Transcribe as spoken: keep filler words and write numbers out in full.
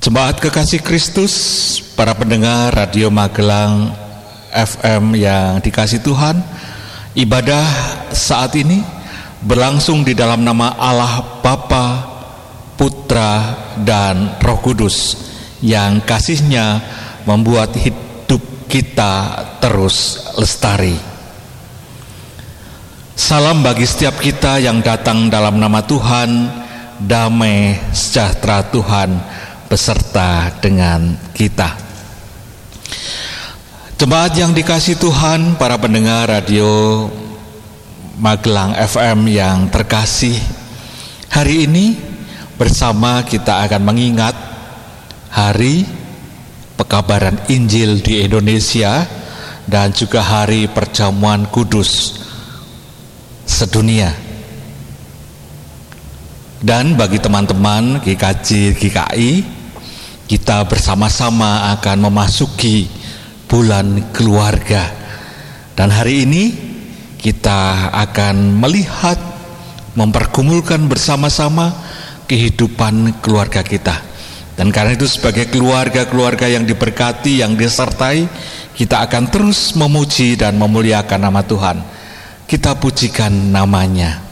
Jemaat kekasih Kristus, para pendengar Radio Magelang F M yang dikasih Tuhan, ibadah saat ini berlangsung di dalam nama Allah Bapa, Putra, dan Roh Kudus yang kasih-Nya membuat hidup kita terus lestari. Salam bagi setiap kita yang datang dalam nama Tuhan, damai sejahtera Tuhan beserta dengan kita. Jemaat yang dikasih Tuhan, para pendengar Radio Magelang F M yang terkasih, hari ini bersama kita akan mengingat Hari Pekabaran Injil di Indonesia dan juga Hari Perjamuan Kudus sedunia. Dan bagi teman-teman G K J G K I, kita bersama-sama akan memasuki bulan keluarga. Dan hari ini kita akan melihat, mempergumulkan bersama-sama kehidupan keluarga kita. Dan karena itu sebagai keluarga-keluarga yang diberkati, yang disertai, kita akan terus memuji dan memuliakan nama Tuhan. Kita pujikan namanya.